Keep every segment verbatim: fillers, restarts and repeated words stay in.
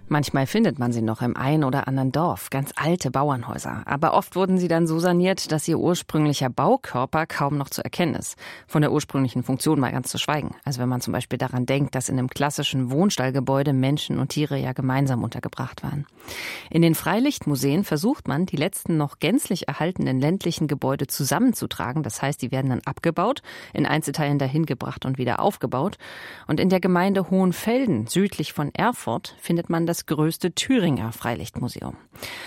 Manchmal findet man sie noch im einen oder anderen Dorf, ganz alte Bauernhäuser. Aber oft wurden sie dann so saniert, dass ihr ursprünglicher Baukörper kaum noch zu erkennen ist. Von der ursprünglichen Funktion mal ganz zu schweigen. Also wenn man zum Beispiel daran denkt, dass in einem klassischen Wohnstallgebäude Menschen und Tiere ja gemeinsam untergebracht waren. In den Freilichtmuseen versucht man, die letzten noch gänzlich erhaltenen ländlichen Gebäude zusammenzutragen. Das heißt, die werden dann abgebaut, in Einzelteilen dahin gebracht und wieder aufgebaut. Und in der Gemeinde Hohenfelden, südlich von Erfurt, findet man das das größte Thüringer Freilichtmuseum.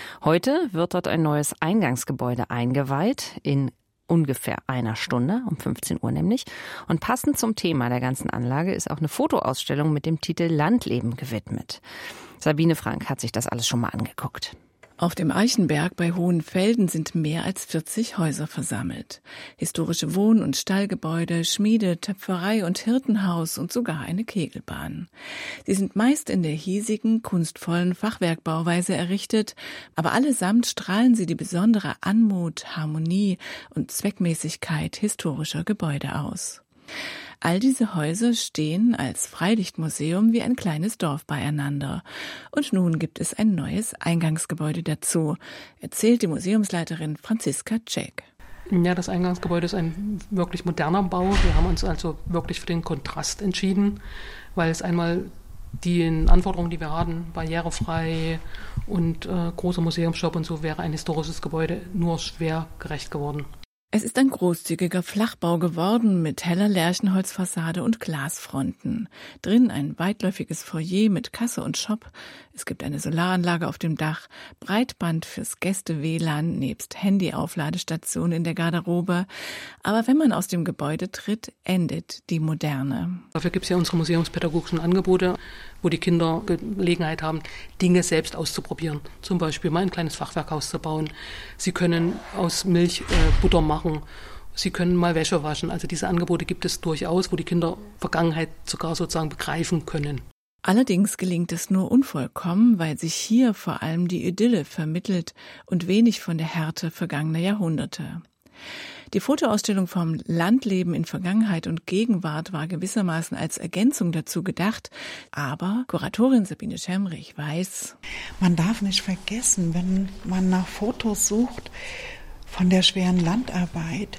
Heute wird dort ein neues Eingangsgebäude eingeweiht, in ungefähr einer Stunde, um fünfzehn Uhr nämlich. Und passend zum Thema der ganzen Anlage ist auch eine Fotoausstellung mit dem Titel Landleben gewidmet. Sabine Frank hat sich das alles schon mal angeguckt. Auf dem Eichenberg bei Hohenfelden sind mehr als vierzig Häuser versammelt. Historische Wohn- und Stallgebäude, Schmiede, Töpferei und Hirtenhaus und sogar eine Kegelbahn. Sie sind meist in der hiesigen, kunstvollen Fachwerkbauweise errichtet, aber allesamt strahlen sie die besondere Anmut, Harmonie und Zweckmäßigkeit historischer Gebäude aus. All diese Häuser stehen als Freilichtmuseum wie ein kleines Dorf beieinander. Und nun gibt es ein neues Eingangsgebäude dazu, erzählt die Museumsleiterin Franziska Czech. Ja, das Eingangsgebäude ist ein wirklich moderner Bau. Wir haben uns also wirklich für den Kontrast entschieden, weil es einmal die Anforderungen, die wir hatten, barrierefrei und äh, großer Museumsshop und so, wäre ein historisches Gebäude nur schwer gerecht geworden. Es ist ein großzügiger Flachbau geworden mit heller Lärchenholzfassade und Glasfronten. Drin ein weitläufiges Foyer mit Kasse und Shop. Es gibt eine Solaranlage auf dem Dach, Breitband fürs Gäste-W L A N nebst Handy-Aufladestation in der Garderobe. Aber wenn man aus dem Gebäude tritt, endet die Moderne. Dafür gibt es ja unsere museumspädagogischen Angebote, wo die Kinder Gelegenheit haben, Dinge selbst auszuprobieren. Zum Beispiel mal ein kleines Fachwerkhaus zu bauen. Sie können aus Milch äh, Butter machen. Sie können mal Wäsche waschen. Also diese Angebote gibt es durchaus, wo die Kinder Vergangenheit sogar sozusagen begreifen können. Allerdings gelingt es nur unvollkommen, weil sich hier vor allem die Idylle vermittelt und wenig von der Härte vergangener Jahrhunderte. Die Fotoausstellung vom Landleben in Vergangenheit und Gegenwart war gewissermaßen als Ergänzung dazu gedacht. Aber Kuratorin Sabine Schemrich weiß, man darf nicht vergessen, wenn man nach Fotos sucht von der schweren Landarbeit,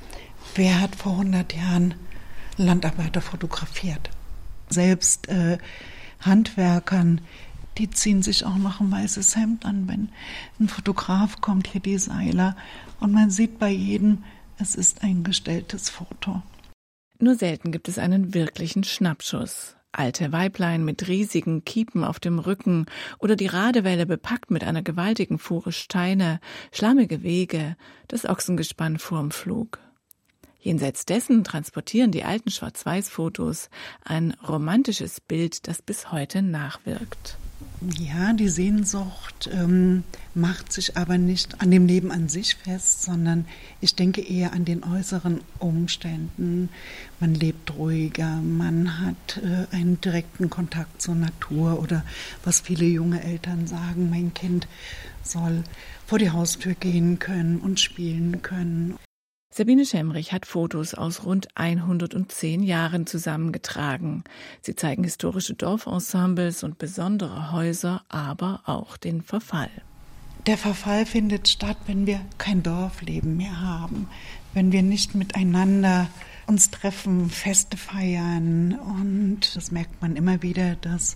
wer hat vor hundert Jahren Landarbeiter fotografiert? Selbst äh, Handwerkern, die ziehen sich auch noch ein weißes Hemd an, wenn ein Fotograf kommt, hier die Seiler, und man sieht bei jedem, es ist ein gestelltes Foto. Nur selten gibt es einen wirklichen Schnappschuss. Alte Weiblein mit riesigen Kiepen auf dem Rücken oder die Radewelle bepackt mit einer gewaltigen Fuhre Steine, schlammige Wege, das Ochsengespann vorm Flug. Jenseits dessen transportieren die alten Schwarz-Weiß-Fotos ein romantisches Bild, das bis heute nachwirkt. Ja, die Sehnsucht ähm, macht sich aber nicht an dem Leben an sich fest, sondern ich denke eher an den äußeren Umständen. Man lebt ruhiger, man hat äh, einen direkten Kontakt zur Natur oder was viele junge Eltern sagen, mein Kind soll vor die Haustür gehen können und spielen können. Sabine Schemrich hat Fotos aus rund hundertzehn Jahren zusammengetragen. Sie zeigen historische Dorfensembles und besondere Häuser, aber auch den Verfall. Der Verfall findet statt, wenn wir kein Dorfleben mehr haben, wenn wir nicht miteinander uns treffen, Feste feiern. Und das merkt man immer wieder, dass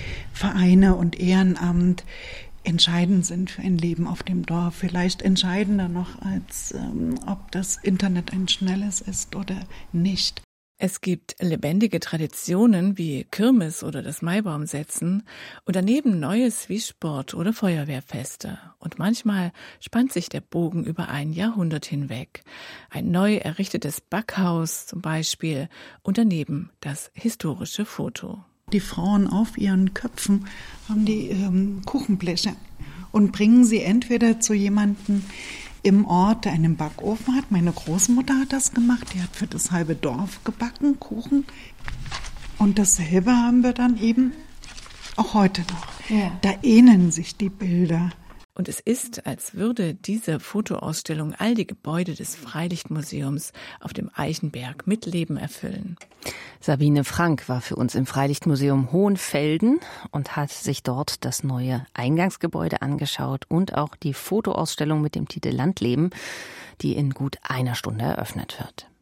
Vereine und Ehrenamt entscheidend sind für ein Leben auf dem Dorf. Vielleicht entscheidender noch, als ähm, ob das Internet ein schnelles ist oder nicht. Es gibt lebendige Traditionen wie Kirmes oder das Maibaumsetzen und daneben Neues wie Sport- oder Feuerwehrfeste. Und manchmal spannt sich der Bogen über ein Jahrhundert hinweg. Ein neu errichtetes Backhaus zum Beispiel und daneben das historische Foto. Die Frauen auf ihren Köpfen haben die ähm, Kuchenbleche und bringen sie entweder zu jemandem im Ort, der einen Backofen hat. Meine Großmutter hat das gemacht, die hat für das halbe Dorf gebacken, Kuchen. Und dasselbe haben wir dann eben auch heute noch. Ja. Da ähneln sich die Bilder. Und es ist, als würde diese Fotoausstellung all die Gebäude des Freilichtmuseums auf dem Eichenberg mit Leben erfüllen. Sabine Frank war für uns im Freilichtmuseum Hohenfelden und hat sich dort das neue Eingangsgebäude angeschaut und auch die Fotoausstellung mit dem Titel Landleben, die in gut einer Stunde eröffnet wird.